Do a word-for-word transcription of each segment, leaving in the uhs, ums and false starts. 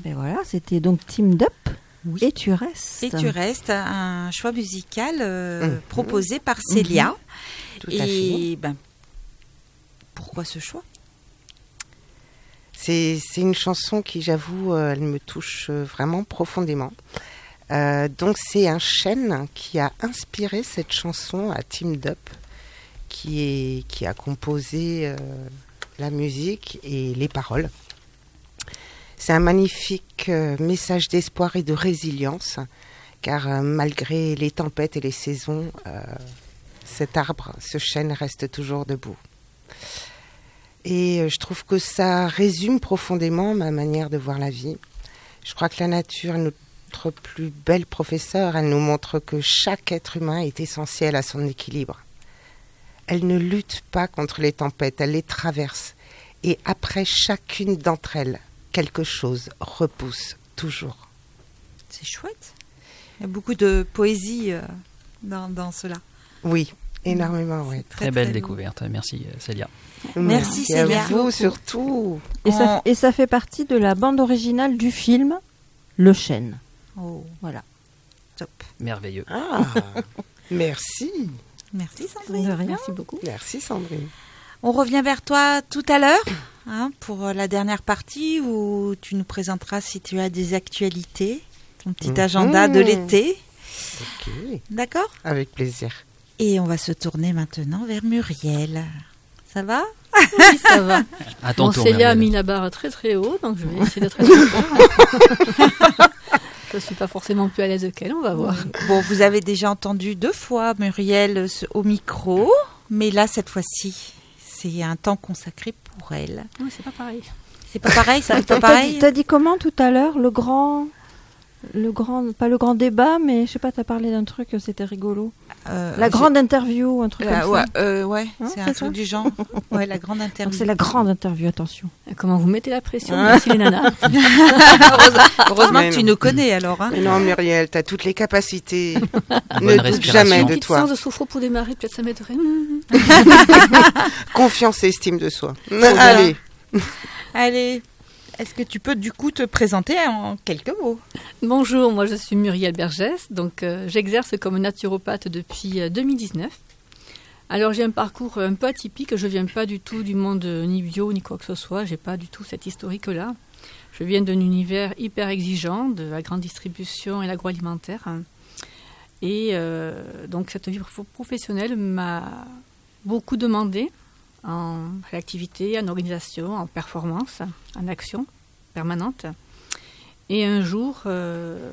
Ben voilà, c'était donc Teamed Up. Oui. Et tu restes. Et tu restes, un choix musical euh, mmh. proposé par Célia. Mmh. Tout et à fait. Ben, pourquoi ce choix ? C'est, c'est une chanson qui, j'avoue, euh, elle me touche vraiment profondément. Euh, donc c'est un chêne qui a inspiré cette chanson à Teamed Up, qui, est, qui a composé euh, la musique et les paroles. C'est un magnifique euh, message d'espoir et de résilience, car euh, malgré les tempêtes et les saisons, euh, cet arbre, ce chêne reste toujours debout. Et euh, je trouve que ça résume profondément ma manière de voir la vie. Je crois que la nature, notre plus belle professeure, elle nous montre que chaque être humain est essentiel à son équilibre. Elle ne lutte pas contre les tempêtes, elle les traverse. Et après chacune d'entre elles, quelque chose repousse toujours. C'est chouette. Il y a beaucoup de poésie euh, dans, dans cela. Oui, énormément, oui. Très, très belle très découverte. Merci Célia. Merci Célia. Et à vous surtout. Et, On... ça, et ça fait partie de la bande originale du film Le Chêne. Oh, voilà. Top. Merveilleux. Ah, merci. Merci Sandrine. Merci beaucoup. Merci Sandrine. On revient vers toi tout à l'heure hein, pour la dernière partie où tu nous présenteras si tu as des actualités, ton petit mmh. agenda de l'été. Ok. D'accord ? Avec plaisir. Et on va se tourner maintenant vers Muriel. Ça va ? Oui, ça va. À ton bon, tour, Célia a mis la barre très très haut, donc je vais essayer d'être très sympa. Je ne suis pas forcément plus à l'aise qu'elle, on va voir. Bon, vous avez déjà entendu deux fois Muriel au micro, mais là, cette fois-ci, c'est un temps consacré pour elle. Oui, c'est pas pareil. C'est pas pareil, ça n'est pas t'as pareil. Dit, t'as dit comment tout à l'heure, le grand, le grand, pas le grand débat, mais je sais pas, t'as parlé d'un truc, c'était rigolo. Euh, la grande interview, un truc euh, comme ouais, ça. Euh, ouais, hein, c'est, c'est un ça truc du genre. Ouais, la grande interview. Donc c'est la grande interview, attention. Comment vous mettez la pression, merci les nanas. Heureusement que non. Tu nous connais alors. Hein. Mais non, Muriel, t'as toutes les capacités. Ne doute jamais de toi. Une séance de sophro pour démarrer, peut-être ça m'aiderait. Confiance et estime de soi. Oh, Allez. Allez. Est-ce que tu peux du coup te présenter en quelques mots ? Bonjour, moi je suis Muriel Bergès, donc euh, j'exerce comme naturopathe depuis euh, deux mille dix-neuf. Alors j'ai un parcours un peu atypique, je viens pas du tout du monde euh, ni bio ni quoi que ce soit, j'ai pas du tout cette historique-là. Je viens d'un univers hyper exigeant, de la grande distribution et l'agroalimentaire. Et euh, donc cette vie professionnelle m'a beaucoup demandé en réactivité, en organisation, en performance, en action permanente. Et un jour, euh,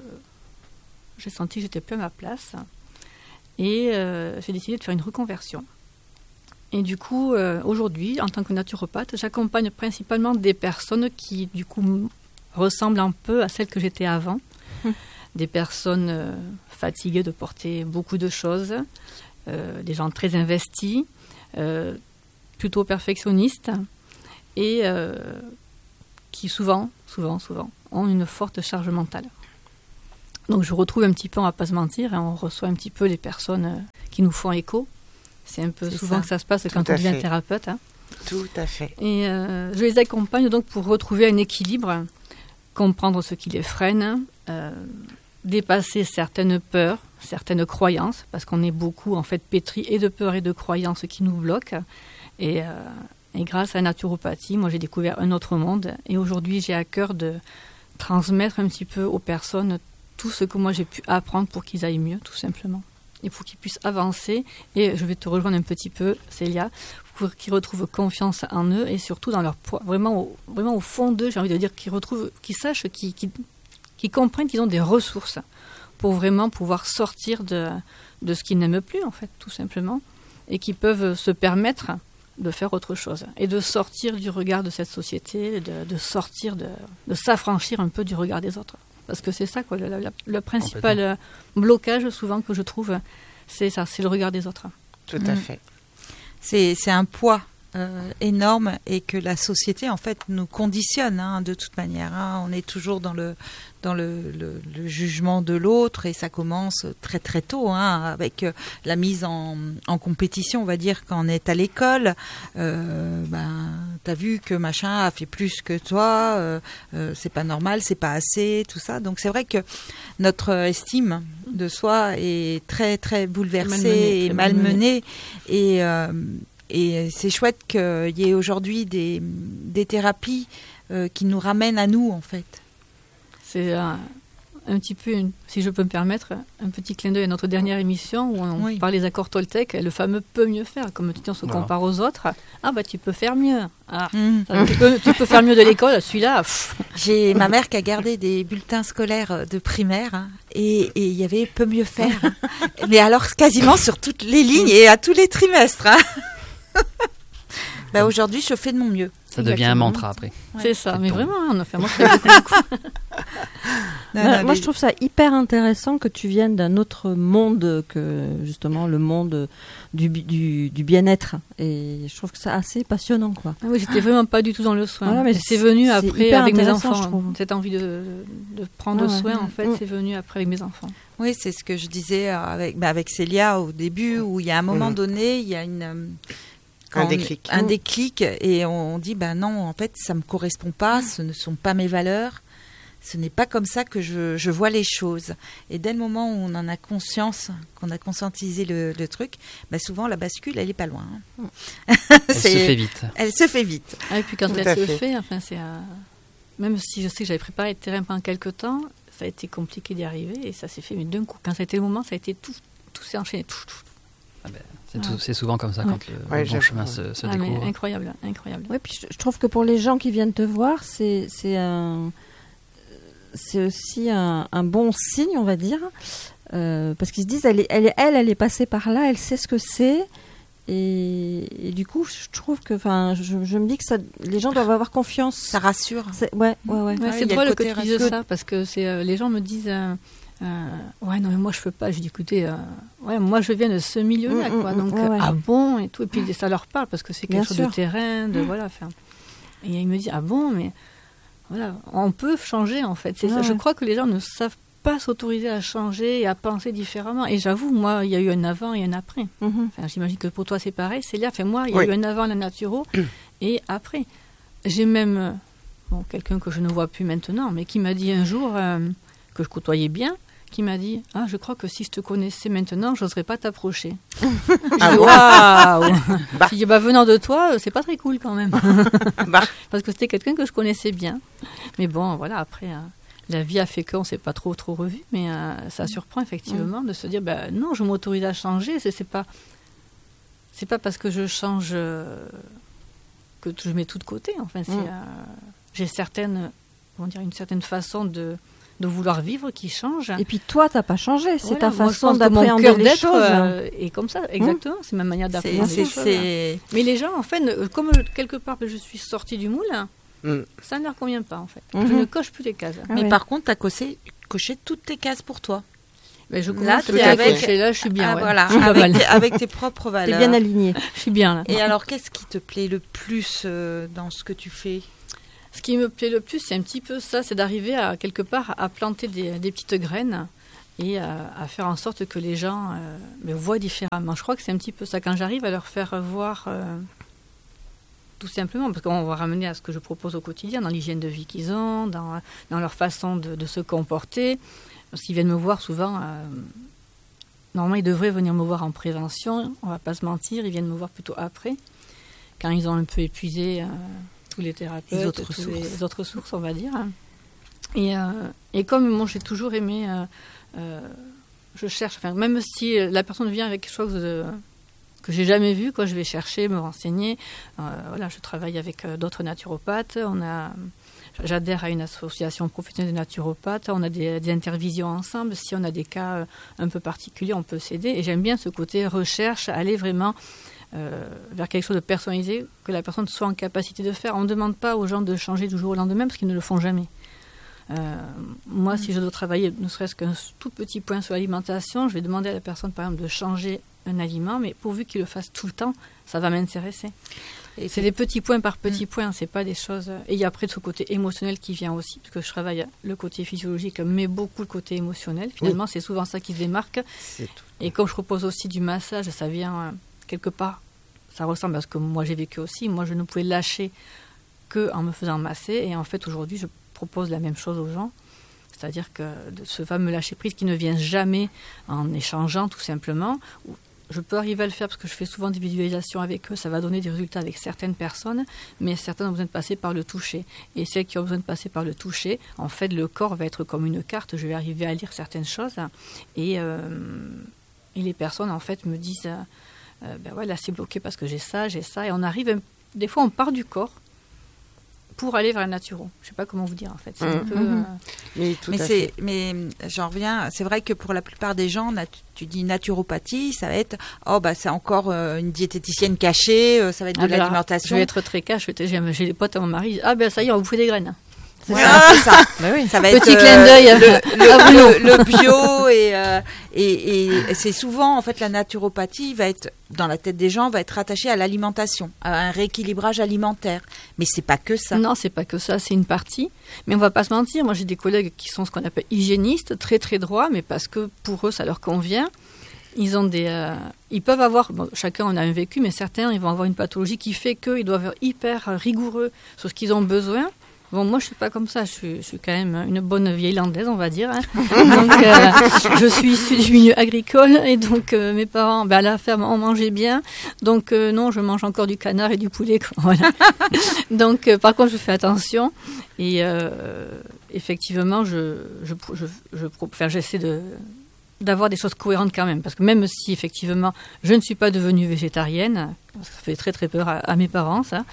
j'ai senti que j'étais plus à ma place et euh, j'ai décidé de faire une reconversion. Et du coup, euh, aujourd'hui, en tant que naturopathe, j'accompagne principalement des personnes qui, du coup, ressemblent un peu à celles que j'étais avant. Mmh. Des personnes euh, fatiguées de porter beaucoup de choses, euh, des gens très investis, euh, plutôt perfectionnistes et euh, qui souvent, souvent, souvent ont une forte charge mentale. Donc je retrouve un petit peu, on ne va pas se mentir, hein, on reçoit un petit peu les personnes euh, qui nous font écho. C'est un peu C'est souvent ça. que ça se passe Tout quand on devient thérapeute. Hein. Tout à fait. Et euh, je les accompagne donc pour retrouver un équilibre, comprendre ce qui les freine, euh, dépasser certaines peurs, certaines croyances, parce qu'on est beaucoup en fait pétri et de peurs et de croyances qui nous bloquent. Et, euh, et grâce à la naturopathie, moi j'ai découvert un autre monde. Et aujourd'hui, j'ai à cœur de transmettre un petit peu aux personnes tout ce que moi j'ai pu apprendre pour qu'ils aillent mieux, tout simplement. Et pour qu'ils puissent avancer. Et je vais te rejoindre un petit peu, Célia, pour qu'ils retrouvent confiance en eux et surtout dans leur poids. Vraiment au, vraiment au fond d'eux, j'ai envie de dire qu'ils retrouvent, qu'ils sachent, qu'ils, qu'ils, qu'ils comprennent qu'ils ont des ressources pour vraiment pouvoir sortir de, de ce qu'ils n'aiment plus, en fait, tout simplement. Et qu'ils peuvent se permettre de faire autre chose et de sortir du regard de cette société, de, de sortir, de, de s'affranchir un peu du regard des autres. Parce que c'est ça, quoi, le, le, le principal blocage souvent que je trouve, c'est ça, c'est le regard des autres. Tout à mmh. fait. C'est, c'est un poids euh, énorme et que la société en fait nous conditionne hein, de toute manière. Hein. On est toujours dans le dans le, le, le jugement de l'autre et ça commence très très tôt hein, avec euh, la mise en, en compétition, on va dire quand on est à l'école. Euh, ben t'as vu que machin a fait plus que toi, euh, euh, c'est pas normal, c'est pas assez, tout ça. Donc c'est vrai que notre estime de soi est très très bouleversée malmenée, et malmenée et euh, et c'est chouette qu'il y ait aujourd'hui des des thérapies euh, qui nous ramènent à nous en fait. C'est un, un petit peu, une, si je peux me permettre, un petit clin d'œil à notre dernière émission où on oui. parlait des accords Toltec, le fameux peut mieux faire. Comme tu dis, on se voilà. compare aux autres. Ah bah tu peux faire mieux. Ah, mmh. ça, tu, peux, tu peux faire mieux de l'école, celui-là. Pff. J'ai ma mère qui a gardé des bulletins scolaires de primaire hein, et il y avait peut mieux faire. Mais alors quasiment sur toutes les lignes et à tous les trimestres. Hein. Bah, aujourd'hui, je fais de mon mieux. Ça devient un mantra après. Ouais. C'est ça, c'est mais ton... vraiment, on a fait moi, je fais beaucoup, beaucoup. non, non, moi, les... je trouve ça hyper intéressant que tu viennes d'un autre monde que justement le monde du, du, du bien-être. Et je trouve que c'est assez passionnant, quoi. Ah oui, j'étais vraiment pas du tout dans le soin. Voilà, mais c'est, c'est venu après c'est avec mes enfants. Cette envie de, de prendre ah, soin, ouais. en fait, mmh. c'est venu après avec mes enfants. Oui, c'est ce que je disais avec, bah, avec Célia au début, où il y a un moment mmh. donné, il y a une... Un déclic. Un déclic et on dit ben non en fait ça me correspond pas, ce ne sont pas mes valeurs, ce n'est pas comme ça que je, je vois les choses. Et dès le moment où on en a conscience, qu'on a conscientisé le, le truc, ben souvent la bascule elle est pas loin. Hein. Elle se fait vite. Elle se fait vite. Ah, et puis quand Tout elle se fait, fait enfin c'est euh... même si je sais que j'avais préparé le terrain pendant quelques temps, ça a été compliqué d'y arriver et ça s'est fait mais d'un coup. Quand ça a été le moment, ça a été tout, tout s'est enchaîné. Tout, tout. Ah ben. C'est, tout, c'est souvent comme ça ouais. quand le, ouais, le bon chemin se, se ah, découvre. Incroyable, incroyable. Oui, puis je, je trouve que pour les gens qui viennent te voir, c'est, c'est, un, c'est aussi un, un bon signe, on va dire, euh, parce qu'ils se disent, elle, est, elle, elle, elle est passée par là, elle sait ce que c'est, et, et du coup, je trouve que, enfin, je, je me dis que ça, les gens doivent avoir confiance. Ça rassure. C'est, ouais, ouais, ouais. ouais, ouais c'est drôle que tu dises ça, parce que c'est, euh, les gens me disent. Euh, Euh, ouais non mais moi je peux pas, je dis écoutez euh, ouais moi je viens de ce milieu là quoi, donc ouais, ouais. ah bon et tout et puis ça leur parle parce que c'est quelque Bien chose sûr. de terrain de mmh. voilà enfin et il me dit ah bon mais voilà on peut changer en fait c'est ouais, ça. Je crois que les gens ne savent pas s'autoriser à changer et à penser différemment et j'avoue moi il y a eu un avant et un après mmh. enfin, j'imagine que pour toi c'est pareil c'est là fait moi il y a oui. eu un avant la naturo et après j'ai même bon quelqu'un que je ne vois plus maintenant mais qui m'a dit un jour euh, que je côtoyais bien qui m'a dit ah je crois que si je te connaissais maintenant j'oserais pas t'approcher. Ah waouh. Bah. J'ai dit bah venant de toi c'est pas très cool quand même. Bah. Parce que c'était quelqu'un que je connaissais bien mais bon voilà après hein, la vie a fait qu'on s'est pas trop trop revu mais euh, ça surprend effectivement mmh. de se dire bah non je m'autorise à changer c'est, c'est pas c'est pas parce que je change euh, que je mets tout de côté enfin c'est mmh. euh, j'ai certaines comment dire une certaine façon de de vouloir vivre qui change. Et puis toi, t'as pas changé. C'est voilà, ta façon d'appréhender les choses. Euh, et comme ça, exactement. Mmh. C'est ma manière d'appréhender c'est, les c'est, choses. C'est... Mais les gens, en fait, comme quelque part je suis sortie du moule, mmh. ça ne leur convient pas, en fait. Mmh. Je ne coche plus les cases. Ah mais ouais. Par contre, t'as coché, coché toutes tes cases pour toi. Mais je là, tu avec... coché, là, je suis bien. Ah, ouais. Voilà. Je suis avec, tes, avec tes propres valeurs. T'es bien alignée. Je suis bien là. Et alors, qu'est-ce qui te plaît le plus euh, dans ce que tu fais ? Ce qui me plaît le plus, c'est un petit peu ça, c'est d'arriver à quelque part à planter des, des petites graines et à, à faire en sorte que les gens euh, me voient différemment. Je crois que c'est un petit peu ça, quand j'arrive à leur faire voir euh, tout simplement, parce qu'on va ramener à ce que je propose au quotidien, dans l'hygiène de vie qu'ils ont, dans, dans leur façon de, de se comporter. S'ils viennent me voir souvent, euh, normalement ils devraient venir me voir en prévention, on ne va pas se mentir, ils viennent me voir plutôt après, quand ils ont un peu épuisé... Euh, tous les thérapeutes, les autres, tous sources. Les autres sources, on va dire. Et, euh, et comme moi, j'ai toujours aimé, euh, euh, je cherche, enfin, même si la personne vient avec quelque chose de, que j'ai jamais vu, quoi, je vais chercher, me renseigner. Euh, voilà, je travaille avec euh, d'autres naturopathes. On a, j'adhère à une association professionnelle de naturopathes. On a des, des intervisions ensemble. Si on a des cas euh, un peu particuliers, on peut s'aider. Et j'aime bien ce côté recherche, aller vraiment Euh, vers quelque chose de personnalisé, que la personne soit en capacité de faire. On ne demande pas aux gens de changer du jour au lendemain parce qu'ils ne le font jamais. Euh, moi, mmh. si je dois travailler ne serait-ce qu'un tout petit point sur l'alimentation, je vais demander à la personne, par exemple, de changer un aliment, mais pourvu qu'il le fasse tout le temps, ça va m'intéresser. Et c'est des petits points par petits mmh. points, c'est pas des choses. Et il y a après ce côté émotionnel qui vient aussi, parce que je travaille le côté physiologique, mais beaucoup le côté émotionnel. Finalement, oui. c'est souvent ça qui se démarque. Et comme je propose aussi du massage, ça vient euh, quelque part, ça ressemble à ce que moi j'ai vécu aussi. Moi, je ne pouvais lâcher que en me faisant masser. Et en fait, aujourd'hui, je propose la même chose aux gens. C'est-à-dire que de ce fameux lâcher-prise qui ne vient jamais en échangeant, tout simplement. Je peux arriver à le faire parce que je fais souvent des visualisations avec eux, ça va donner des résultats avec certaines personnes, mais certaines ont besoin de passer par le toucher. Et celles qui ont besoin de passer par le toucher, en fait, le corps va être comme une carte, je vais arriver à lire certaines choses. Et, euh, et les personnes, en fait, me disent, euh, ben ouais, là, c'est bloqué parce que j'ai ça, j'ai ça. Et on arrive, des fois, on part du corps pour aller vers le naturo. Je ne sais pas comment vous dire, en fait. C'est mmh. un peu, euh... Mais, tout mais, c'est, mais j'en reviens, c'est vrai que pour la plupart des gens, nat- tu dis naturopathie, ça va être, oh bah c'est encore euh, une diététicienne cachée, euh, ça va être ah de ben l'alimentation. Je vais être très cash, j'ai, j'ai des potes à mon mari, ah ben ça y est, on vous fait des graines. C'est ouais, ça. C'est ça. Bah oui. Ça va Petit être, clin d'œil. Euh, le, le, le, le bio et, euh, et, et c'est souvent, en fait, la naturopathie va être, dans la tête des gens, va être rattachée à l'alimentation, à un rééquilibrage alimentaire. Mais c'est pas que ça. Non, c'est pas que ça, c'est une partie. Mais on va pas se mentir, moi j'ai des collègues qui sont ce qu'on appelle hygiénistes, très très droits, mais parce que pour eux, ça leur convient. Ils ont des, euh, ils peuvent avoir, bon, chacun en a un vécu, mais certains, ils vont avoir une pathologie qui fait qu'ils doivent être hyper rigoureux sur ce qu'ils ont besoin. Bon, moi, je suis pas comme ça. Je suis, je suis quand même une bonne vieille landaise, on va dire. Hein. Donc, euh, je suis issue du milieu agricole et donc euh, mes parents, ben, à la ferme, on mangeait bien. Donc, euh, non, je mange encore du canard et du poulet. Quoi, voilà. Donc, euh, par contre, je fais attention et euh, effectivement, je, je, je, je, enfin, j'essaie de d'avoir des choses cohérentes quand même, parce que même si effectivement je ne suis pas devenue végétarienne, ça fait très très peur à, à mes parents ça,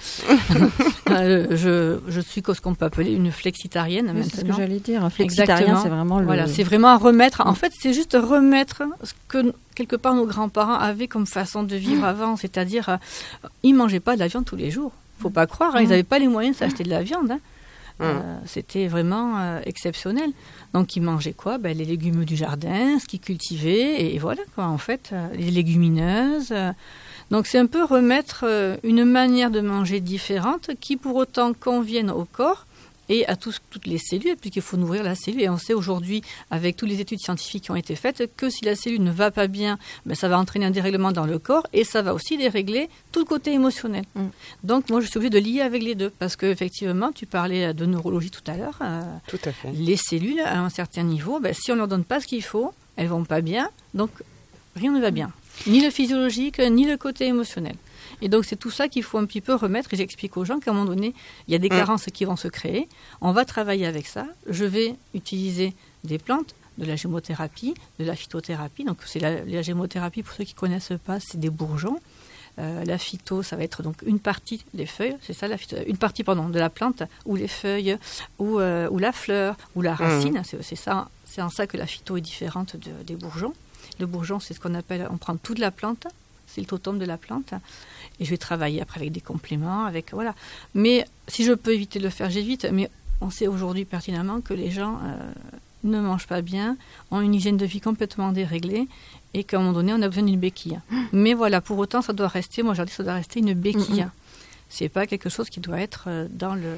euh, je, je suis ce qu'on peut appeler une flexitarienne oui, maintenant. C'est ce que j'allais dire, un flexitarien c'est vraiment le... Voilà, c'est vraiment remettre, en fait c'est juste remettre ce que quelque part nos grands-parents avaient comme façon de vivre avant, c'est-à-dire euh, ils ne mangeaient pas de la viande tous les jours, faut pas croire, hein, ils n'avaient pas les moyens de s'acheter de la viande, hein. Euh, c'était vraiment euh, exceptionnel. Donc ils mangeaient quoi ben, les légumes du jardin, ce qu'ils cultivaient, et, et voilà quoi, en fait, euh, les légumineuses. Euh, donc c'est un peu remettre euh, une manière de manger différente qui pour autant convienne au corps et à tous, toutes les cellules, puisqu'il faut nourrir la cellule. Et on sait aujourd'hui, avec toutes les études scientifiques qui ont été faites, que si la cellule ne va pas bien, ben, ça va entraîner un dérèglement dans le corps et ça va aussi dérégler tout le côté émotionnel. Mm. Donc moi, je suis obligée de lier avec les deux, parce qu'effectivement, tu parlais de neurologie tout à l'heure. Euh, tout à fait. Les cellules, à un certain niveau, ben, si on ne leur donne pas ce qu'il faut, elles ne vont pas bien, donc rien ne va bien. Ni le physiologique, ni le côté émotionnel. Et donc, c'est tout ça qu'il faut un petit peu remettre. Et j'explique aux gens qu'à un moment donné, il y a des carences qui vont se créer. On va travailler avec ça. Je vais utiliser des plantes, de la gémothérapie, de la phytothérapie. Donc, c'est la, la gémothérapie, pour ceux qui ne connaissent pas, c'est des bourgeons. Euh, la phyto, ça va être donc une partie des feuilles, c'est ça, la phyto, une partie pardon, de la plante, ou les feuilles, ou, euh, ou la fleur, ou la racine. Mmh. C'est, c'est, ça, c'est en ça que la phyto est différente de, des bourgeons. Le bourgeon, c'est ce qu'on appelle, on prend toute la plante, c'est le totem de la plante. Et je vais travailler après avec des compléments, avec voilà. Mais si je peux éviter de le faire, j'évite. Mais on sait aujourd'hui pertinemment que les gens euh, ne mangent pas bien, ont une hygiène de vie complètement déréglée, et qu'à un moment donné, on a besoin d'une béquille. Mais voilà, pour autant, ça doit rester. Moi, je dis, ça doit rester une béquille. Mm-hmm. C'est pas quelque chose qui doit être dans le,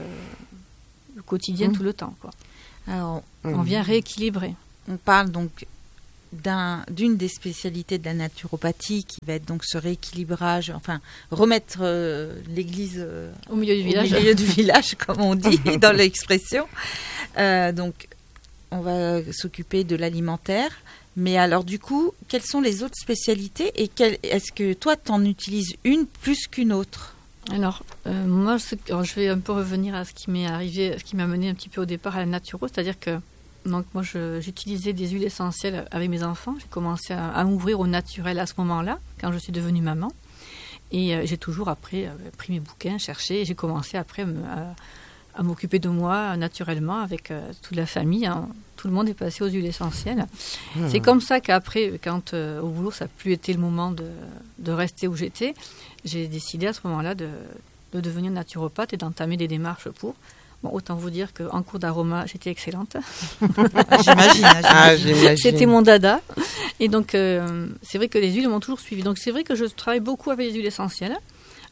le quotidien mm-hmm. tout le temps, quoi. Alors, mm-hmm. on vient rééquilibrer. On parle donc D'un, d'une des spécialités de la naturopathie qui va être donc ce rééquilibrage, enfin remettre euh, l'église euh, au milieu du village, au milieu du village comme on dit dans l'expression. Euh, donc on va s'occuper de l'alimentaire, mais alors du coup, quelles sont les autres spécialités et quelle, est-ce que toi tu en utilises une plus qu'une autre? Alors, euh, moi, alors, je vais un peu revenir à ce qui m'est arrivé, ce qui m'a mené un petit peu au départ à la naturo, c'est-à-dire que donc moi, je, j'utilisais des huiles essentielles avec mes enfants. J'ai commencé à, à m'ouvrir au naturel à ce moment-là, quand je suis devenue maman. Et euh, j'ai toujours après euh, pris mes bouquins, cherché. Et j'ai commencé après à, à m'occuper de moi naturellement avec euh, toute la famille. Hein. Tout le monde est passé aux huiles essentielles. Mmh. C'est comme ça qu'après, quand euh, au boulot, ça n'a plus été le moment de, de rester où j'étais, j'ai décidé à ce moment-là de, de devenir naturopathe et d'entamer des démarches pour... Bon, autant vous dire qu'en cours d'aroma, j'étais excellente. J'imagine, ah, j'imagine. C'était mon dada. Et donc, euh, c'est vrai que les huiles m'ont toujours suivi. Donc, c'est vrai que je travaille beaucoup avec les huiles essentielles.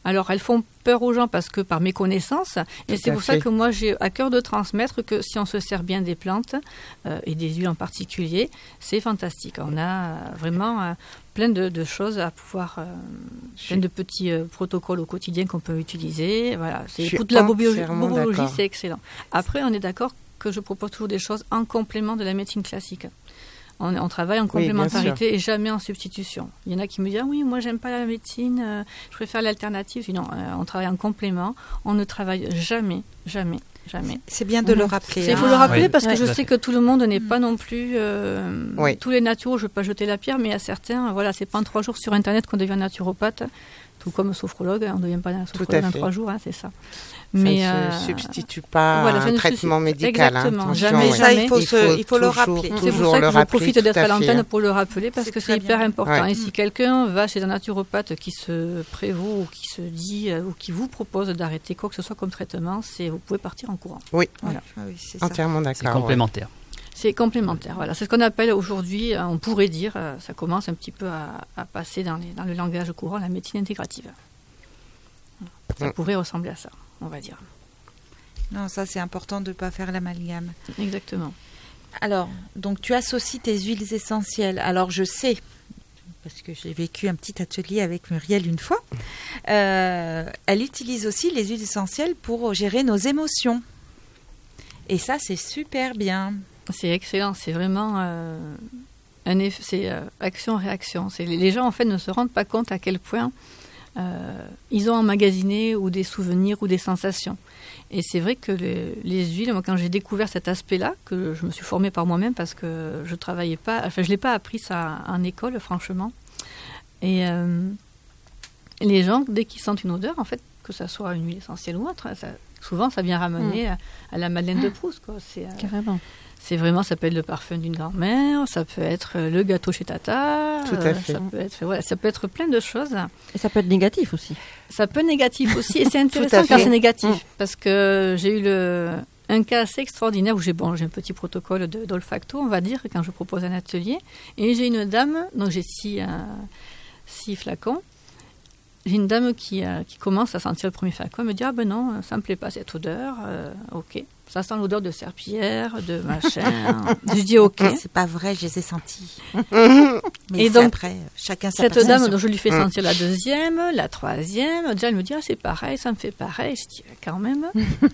Alors, elles font peur aux gens parce que par méconnaissance. Et Tout c'est à pour fait. ça que moi, j'ai à cœur de transmettre que si on se sert bien des plantes, euh, et des huiles en particulier, c'est fantastique. On a euh, vraiment euh, plein de, de choses à pouvoir, euh, plein de petits euh, protocoles au quotidien qu'on peut utiliser. Voilà, c'est Je suis pour de la bobiologie, entièrement bobologie, d'accord. c'est excellent. Après, on est d'accord que je propose toujours des choses en complément de la médecine classique. On, on travaille en Oui, bien complémentarité et jamais en substitution. Il y en a qui me disent ah oui, moi j'aime pas la médecine, euh, je préfère l'alternative. Je dis non, euh, on travaille en complément, on ne travaille jamais, jamais, jamais. C'est bien de Mhm. le rappeler. Il faut hein. le rappeler Oui, parce que ouais. je Tout à sais fait. que tout le monde n'est pas non plus euh, Oui. tous les naturaux. Je ne veux pas jeter la pierre, mais il y a certains, voilà, c'est pas en trois jours sur Internet qu'on devient naturopathe, tout comme sophrologue, on ne devient pas sophrologue en fait. trois jours, hein, c'est ça. Ça Mais ne euh, se substitue pas voilà, à ça un ne se traitement substitue- médical. hein, exactement. attention, Jamais, ouais. Ça, jamais. il faut, se, il faut le toujours- rappeler. c'est toujours pour ça le que je rappeler, profite tout d'être à à fait. l'antenne pour le rappeler parce C'est que très c'est hyper bien. important. Ouais. Et si quelqu'un va chez un naturopathe qui se prévaut ou qui se dit euh, ou qui vous propose d'arrêter quoi que ce soit comme traitement, c'est vous pouvez partir en courant. Oui, Voilà. Ah oui, c'est ça. entièrement C'est d'accord. ouais. complémentaire. C'est complémentaire. Voilà, c'est ce qu'on appelle aujourd'hui, euh, on pourrait dire, euh, ça commence un petit peu à, à passer dans, les, dans le langage courant, la médecine intégrative. Ça Mm. pourrait ressembler à ça, on va dire. Non, ça c'est important de ne pas faire l'amalgame. Exactement. Alors, donc tu associes tes huiles essentielles. Alors je sais, parce que j'ai vécu un petit atelier avec Muriel une fois, euh, elle utilise aussi les huiles essentielles pour gérer nos émotions. Et ça, c'est super bien. C'est excellent, c'est vraiment euh, un eff- c'est euh, action-réaction. C'est, les gens en fait ne se rendent pas compte à quel point euh, ils ont emmagasiné ou des souvenirs ou des sensations. Et c'est vrai que les, les huiles, moi quand j'ai découvert cet aspect-là, que je me suis formée par moi-même parce que je travaillais pas, enfin je l'ai pas appris ça en école franchement. Et euh, les gens dès qu'ils sentent une odeur, en fait, que ça soit une huile essentielle ou autre, ça, souvent ça vient ramener à, à la Madeleine de Proust, quoi. C'est euh, Carrément. c'est vraiment, ça peut être le parfum d'une grand-mère, ça peut être euh, le gâteau chez Tata, Tout à euh, fait. ça peut être, voilà, ça peut être plein de choses. Et ça peut être négatif aussi. Ça peut être négatif aussi, et c'est intéressant Tout à quand fait. c'est négatif, Mm. parce que j'ai eu le, un cas assez extraordinaire où j'ai, bon, j'ai un petit protocole de, d'olfacto, on va dire, quand je propose un atelier, et j'ai une dame, donc j'ai six, euh, six flacons. J'ai une dame qui, euh, qui commence à sentir le premier flacon. Elle me dit ah ben non, ça me plaît pas cette odeur. Euh, ok, ça sent l'odeur de serpillière, de machin. Je dis ok. C'est pas vrai, je les ai sentis. Mhm. Mais Et c'est donc, après, chacun sa Cette perception. dame, donc je lui fais Mm. sentir la deuxième, la troisième. Déjà, elle me dit ah c'est pareil, ça me fait pareil. Je dis quand même.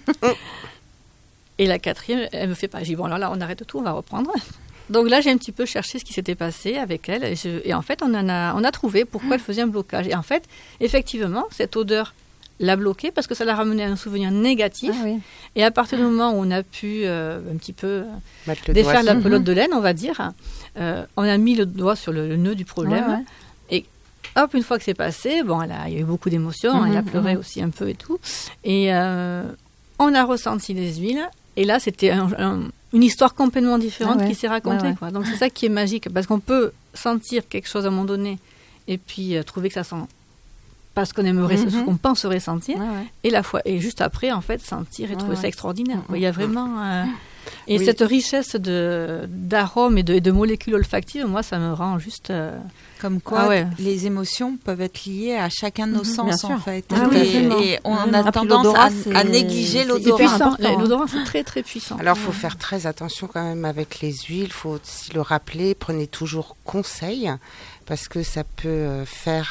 Et la quatrième, elle me fait pas. Je dis bon alors là on arrête tout, on va reprendre. Donc là, j'ai un petit peu cherché ce qui s'était passé avec elle. Et, je- et en fait, on, en a, on a trouvé pourquoi elle faisait un blocage. Et en fait, effectivement, cette odeur l'a bloquée parce que ça l'a ramené à un souvenir négatif. Ah oui. Et à partir du moment où on a pu euh, un petit peu euh, Mettre le défaire doigt la sur- pelote de laine, on va dire, euh, on a mis le doigt sur le, le nœud du problème. Ouais, ouais. Et hop, une fois que c'est passé, bon, elle a, il y a eu beaucoup d'émotions, elle a Mhm, pleuré mhm. aussi un peu et tout. Et euh, on a ressenti les huiles. Et là, c'était un- un- une histoire complètement différente Ah ouais. qui s'est racontée. Ouais, ouais. Quoi. Donc c'est ça qui est magique, parce qu'on peut sentir quelque chose à un moment donné et puis euh, trouver que ça sent pas ce qu'on aimerait, Mhm. ce qu'on penserait sentir, Ouais, ouais. et la fois et juste après en fait sentir et Ouais, trouver ouais. ça extraordinaire. Mhm. quoi. Il y a vraiment euh, et Oui. cette richesse de d'arômes et de, et de molécules olfactives, moi ça me rend juste euh, Comme quoi, Ah ouais. les émotions peuvent être liées à chacun de nos Mhm, sens, bien en sûr. fait. Ah oui, et, absolument. et on Vraiment. a Après, tendance l'odorat, à, c'est- à négliger c'est c'est l'odorat. puissant. important, hein. L'odorant c'est très très puissant. Alors, il faut faire très attention quand même avec les huiles. Il faut aussi le rappeler. Prenez toujours conseil parce que ça peut euh, faire